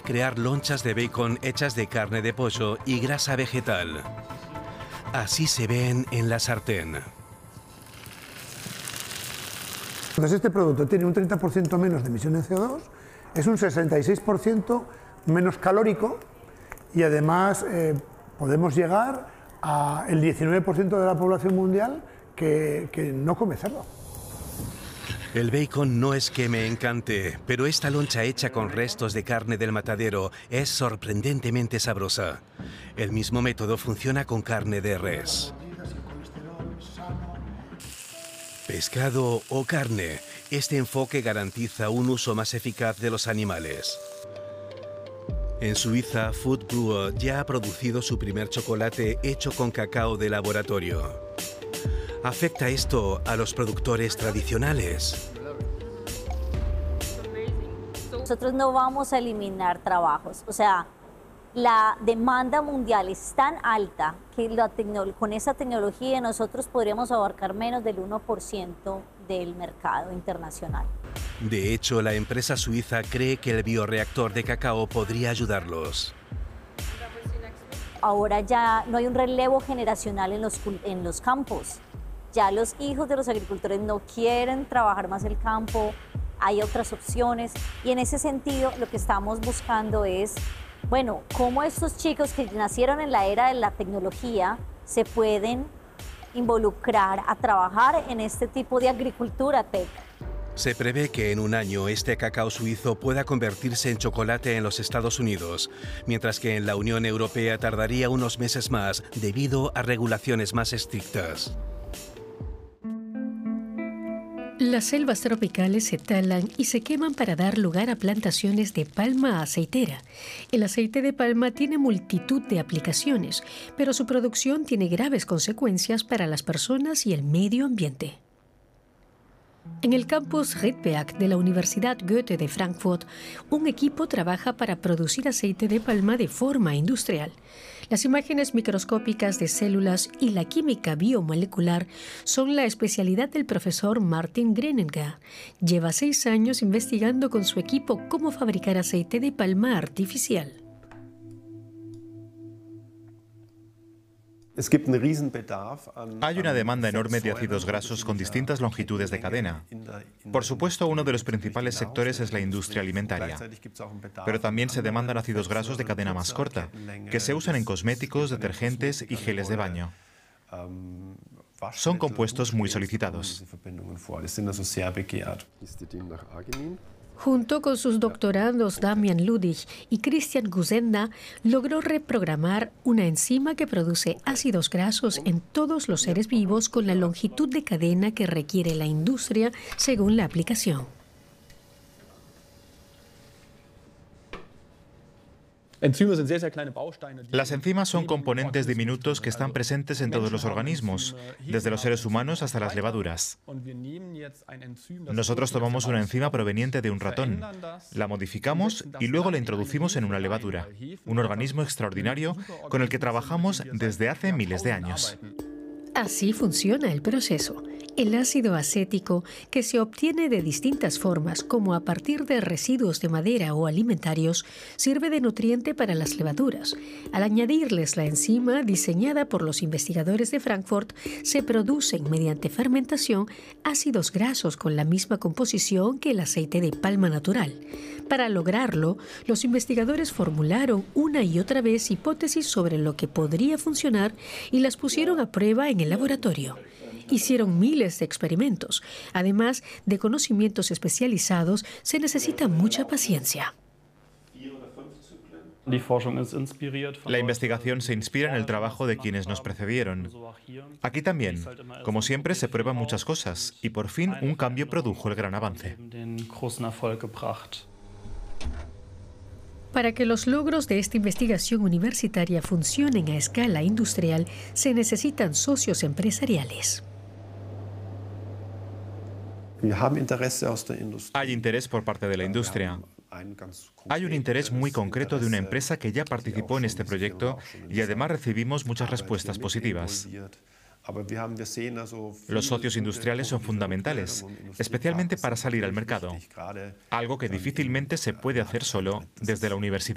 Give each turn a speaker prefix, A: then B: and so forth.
A: crear lonchas de bacon hechas de carne de pollo y grasa vegetal. Así se ven en la sartén.
B: Entonces este producto tiene un 30% menos de emisiones de CO2, es un 66% menos calórico y además podemos llegar al 19% de la población mundial que no come cerdo.
A: El bacon no es que me encante, pero esta loncha hecha con restos de carne del matadero es sorprendentemente sabrosa. El mismo método funciona con carne de res. Pescado o carne, este enfoque garantiza un uso más eficaz de los animales. En Suiza, Food Brewer ya ha producido su primer chocolate hecho con cacao de laboratorio. ¿Afecta esto a los productores tradicionales?
C: Nosotros no vamos a eliminar trabajos, o sea, la demanda mundial es tan alta que con esa tecnología nosotros podríamos abarcar menos del 1% del mercado internacional.
A: De hecho, la empresa suiza cree que el bioreactor de cacao podría ayudarlos.
C: Ahora ya no hay un relevo generacional en los campos. Ya los hijos de los agricultores no quieren trabajar más el campo, hay otras opciones y en ese sentido lo que estamos buscando es, bueno, cómo estos chicos que nacieron en la era de la tecnología se pueden involucrar a trabajar en este tipo de agricultura tech.
A: Se prevé que en un año este cacao suizo pueda convertirse en chocolate en los Estados Unidos, mientras que en la Unión Europea tardaría unos meses más debido a regulaciones más estrictas.
D: Las selvas tropicales se talan y se queman para dar lugar a plantaciones de palma aceitera. El aceite de palma tiene multitud de aplicaciones, pero su producción tiene graves consecuencias para las personas y el medio ambiente. En el campus Riedberg de la Universidad Goethe de Frankfurt, un equipo trabaja para producir aceite de palma de forma industrial. Las imágenes microscópicas de células y la química biomolecular son la especialidad del profesor Martin Greninger. Lleva 6 años investigando con su equipo cómo fabricar aceite de palma artificial.
E: Hay una demanda enorme de ácidos grasos con distintas longitudes de cadena. Por supuesto, uno de los principales sectores es la industria alimentaria. Pero también se demandan ácidos grasos de cadena más corta, que se usan en cosméticos, detergentes y geles de baño. Son compuestos muy solicitados.
D: Junto con sus doctorandos Damian Ludig y Christian Gusenda, logró reprogramar una enzima que produce ácidos grasos en todos los seres vivos con la longitud de cadena que requiere la industria según la aplicación.
E: Las enzimas son componentes diminutos que están presentes en todos los organismos, desde los seres humanos hasta las levaduras. Nosotros tomamos una enzima proveniente de un ratón, la modificamos y luego la introducimos en una levadura, un organismo extraordinario con el que trabajamos desde hace miles de años.
D: Así funciona el proceso. El ácido acético, que se obtiene de distintas formas, como a partir de residuos de madera o alimentarios, sirve de nutriente para las levaduras. Al añadirles la enzima diseñada por los investigadores de Frankfurt, se producen mediante fermentación ácidos grasos con la misma composición que el aceite de palma natural. Para lograrlo, los investigadores formularon una y otra vez hipótesis sobre lo que podría funcionar y las pusieron a prueba en el laboratorio. Hicieron miles de experimentos. Además de conocimientos especializados, se necesita mucha paciencia.
E: La investigación se inspira en el trabajo de quienes nos precedieron. Aquí también, como siempre, se prueban muchas cosas y por fin un cambio produjo el gran avance.
D: Para que los logros de esta investigación universitaria funcionen a escala industrial, se necesitan socios empresariales.
E: Hay interés por parte de la industria. Hay un interés muy concreto de una empresa que ya participó en este proyecto y además recibimos muchas respuestas positivas. Los socios industriales son fundamentales, especialmente para salir al mercado, algo que difícilmente se puede hacer solo desde la universidad.